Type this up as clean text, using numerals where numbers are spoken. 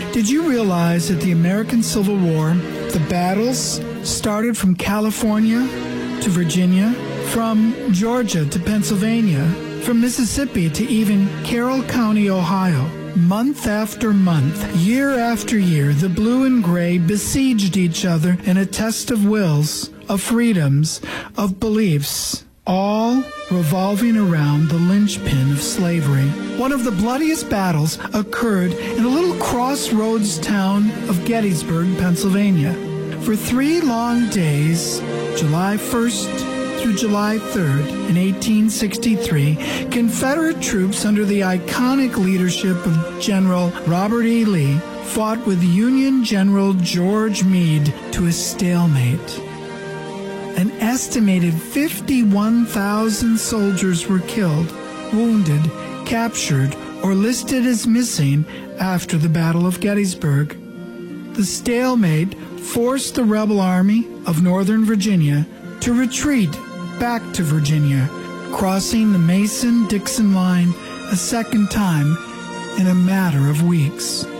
Did you realize that the American Civil War, the battles started from California to Virginia, from Georgia to Pennsylvania, from Mississippi to even Carroll County, Ohio? Month after month, year after year, the blue and gray besieged each other in a test of wills, of freedoms, of beliefs, all revolving around the linchpin of slavery. One of the bloodiest battles occurred in a little crossroads town of Gettysburg, Pennsylvania. For 3 long days, July 1st through July 3rd in 1863, Confederate troops under the iconic leadership of General Robert E. Lee fought with Union General George Meade to a stalemate. An estimated 51,000 soldiers were killed, wounded, captured, or listed as missing after the Battle of Gettysburg. The stalemate forced the rebel army of Northern Virginia to retreat back to Virginia, crossing the Mason-Dixon line a second time in a matter of weeks.